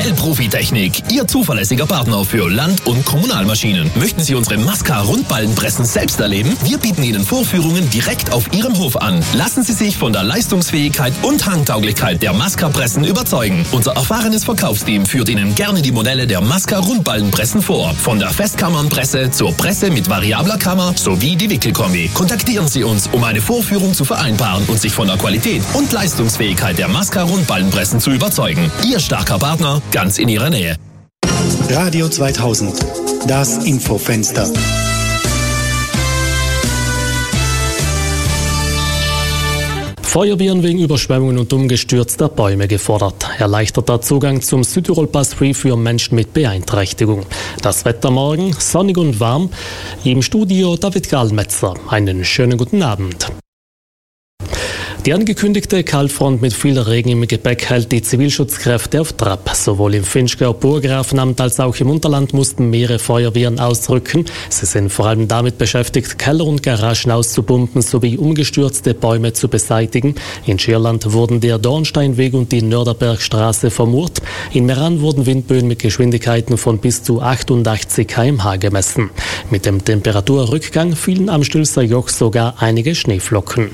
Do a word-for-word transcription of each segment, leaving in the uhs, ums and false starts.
Shell Profitechnik, Ihr zuverlässiger Partner für Land- und Kommunalmaschinen. Möchten Sie unsere Masca-Rundballenpressen selbst erleben? Wir bieten Ihnen Vorführungen direkt auf Ihrem Hof an. Lassen Sie sich von der Leistungsfähigkeit und Handtauglichkeit der Masca-Pressen überzeugen. Unser erfahrenes Verkaufsteam führt Ihnen gerne die Modelle der Masca-Rundballenpressen vor. Von der Festkammernpresse zur Presse mit variabler Kammer sowie die Wickelkombi. Kontaktieren Sie uns, um eine Vorführung zu vereinbaren und sich von der Qualität und Leistungsfähigkeit der Masca-Rundballenpressen zu überzeugen. Ihr starker Partner, ganz in Ihrer Nähe. Radio zweitausend, das Infofenster. Feuerwehren wegen Überschwemmungen und umgestürzter Bäume gefordert. Erleichterter Zugang zum Südtirol Pass Free für Menschen mit Beeinträchtigung. Das Wetter morgen sonnig und warm. Im Studio David Gallmetzer. Einen schönen guten Abend. Die angekündigte Kaltfront mit viel Regen im Gepäck hält die Zivilschutzkräfte auf Trab. Sowohl im Finchgau Burggrafenamt als auch im Unterland mussten mehrere Feuerwehren ausrücken. Sie sind vor allem damit beschäftigt, Keller und Garagen auszupumpen sowie umgestürzte Bäume zu beseitigen. In Schirland wurden der Dornsteinweg und die Nörderbergstraße vermurt. In Meran wurden Windböen mit Geschwindigkeiten von bis zu achtundachtzig Kilometer pro Stunde gemessen. Mit dem Temperaturrückgang fielen am Stilser Joch sogar einige Schneeflocken.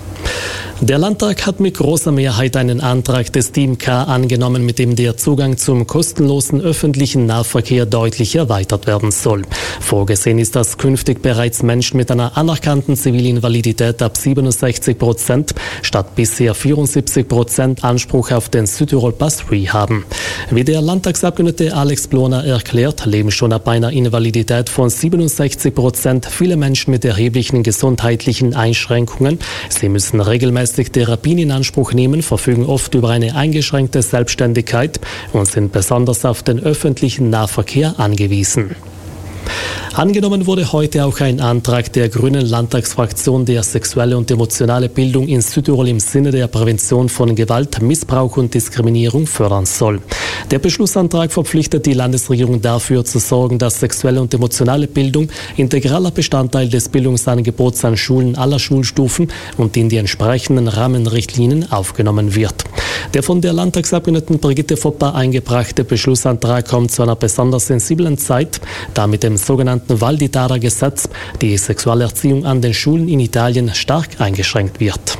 Der Landtag hat mit großer Mehrheit einen Antrag des Team K angenommen, mit dem der Zugang zum kostenlosen öffentlichen Nahverkehr deutlich erweitert werden soll. Vorgesehen ist, dass künftig bereits Menschen mit einer anerkannten Zivilinvalidität ab siebenundsechzig Prozent statt bisher vierundsiebzig Prozent Anspruch auf den Südtirol Pass Free haben. Wie der Landtagsabgeordnete Alex Bloner erklärt, leben schon ab einer Invalidität von siebenundsechzig Prozent viele Menschen mit erheblichen gesundheitlichen Einschränkungen. Sie müssen regelmäßig Therapien in Anspruch nehmen, verfügen oft über eine eingeschränkte Selbstständigkeit und sind besonders auf den öffentlichen Nahverkehr angewiesen. Angenommen wurde heute auch ein Antrag der Grünen Landtagsfraktion, der sexuelle und emotionale Bildung in Südtirol im Sinne der Prävention von Gewalt, Missbrauch und Diskriminierung fördern soll. Der Beschlussantrag verpflichtet die Landesregierung dafür zu sorgen, dass sexuelle und emotionale Bildung integraler Bestandteil des Bildungsangebots an Schulen aller Schulstufen und in die entsprechenden Rahmenrichtlinien aufgenommen wird. Der von der Landtagsabgeordneten Brigitte Foppa eingebrachte Beschlussantrag kommt zu einer besonders sensiblen Zeit, da mit dem sogenannten Val d'Itara-Gesetz die Sexualerziehung an den Schulen in Italien stark eingeschränkt wird.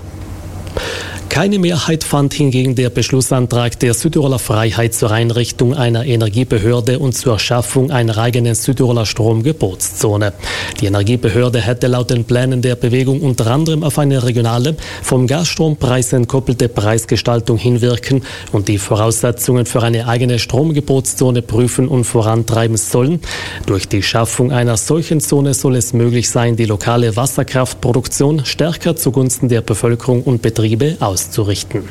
Keine Mehrheit fand hingegen der Beschlussantrag der Südtiroler Freiheit zur Einrichtung einer Energiebehörde und zur Schaffung einer eigenen Südtiroler Stromgebotszone. Die Energiebehörde hätte laut den Plänen der Bewegung unter anderem auf eine regionale, vom Gasstrompreis entkoppelte Preisgestaltung hinwirken und die Voraussetzungen für eine eigene Stromgebotszone prüfen und vorantreiben sollen. Durch die Schaffung einer solchen Zone soll es möglich sein, die lokale Wasserkraftproduktion stärker zugunsten der Bevölkerung und Betriebe auszurichten. auszurichten.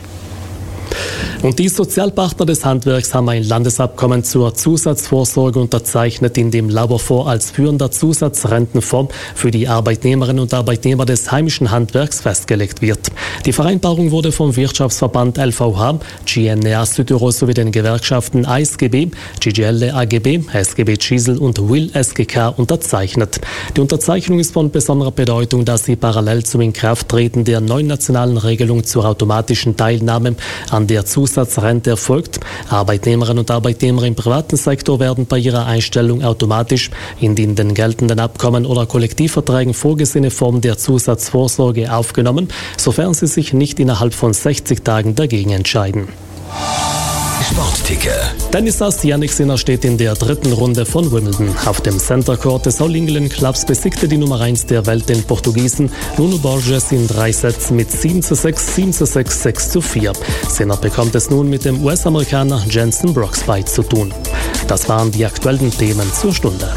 Und die Sozialpartner des Handwerks haben ein Landesabkommen zur Zusatzvorsorge unterzeichnet, in dem Labofor als führender Zusatzrentenfonds für die Arbeitnehmerinnen und Arbeitnehmer des heimischen Handwerks festgelegt wird. Die Vereinbarung wurde vom Wirtschaftsverband L V H, G N E A Südtirol sowie den Gewerkschaften A S G B, G G L A G B, S G B Gisel und Will S G K unterzeichnet. Die Unterzeichnung ist von besonderer Bedeutung, da sie parallel zum Inkrafttreten der neuen nationalen Regelung zur automatischen Teilnahme an der Zusatzrente erfolgt. Arbeitnehmerinnen und Arbeitnehmer im privaten Sektor werden bei ihrer Einstellung automatisch in die in den geltenden Abkommen oder Kollektivverträgen vorgesehene Form der Zusatzvorsorge aufgenommen, sofern sie sich nicht innerhalb von sechzig Tagen dagegen entscheiden. Sportticker. Tennisstar Jannik Sinner steht in der dritten Runde von Wimbledon. Auf dem Center Court des All England Clubs besiegte die Nummer eins der Welt den Portugiesen Nuno Borges in drei Sätzen mit sieben zu sechs, sieben zu sechs, sechs zu vier. Sinner bekommt es nun mit dem U S-Amerikaner Jenson Brooks zu tun. Das waren die aktuellen Themen zur Stunde.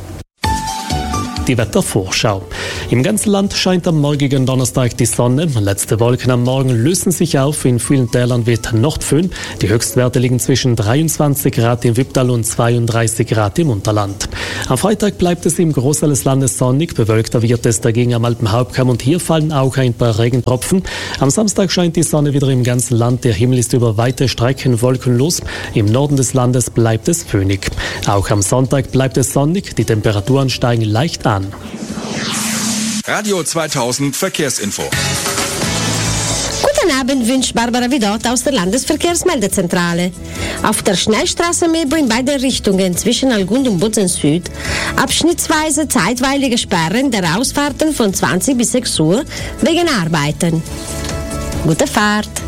Die Wettervorschau. Im ganzen Land scheint am morgigen Donnerstag die Sonne. Letzte Wolken am Morgen lösen sich auf. In vielen Tälern weht Nordföhn. Die Höchstwerte liegen zwischen dreiundzwanzig Grad im Wipptal und zweiunddreißig Grad im Unterland. Am Freitag bleibt es im Großteil des Landes sonnig. Bewölkter wird es dagegen am Alpenhauptkamm und hier fallen auch ein paar Regentropfen. Am Samstag scheint die Sonne wieder im ganzen Land. Der Himmel ist über weite Strecken wolkenlos. Im Norden des Landes bleibt es föhnig. Auch am Sonntag bleibt es sonnig. Die Temperaturen steigen leicht an. Radio zweitausend Verkehrsinfo. Guten Abend wünscht Barbara Vidot aus der Landesverkehrsmeldezentrale. Auf der Schnellstraße Mebo in beide Richtungen zwischen Algund und Butzen Süd abschnittsweise zeitweilige Sperren der Ausfahrten von zwanzig bis sechs Uhr wegen Arbeiten. Gute Fahrt!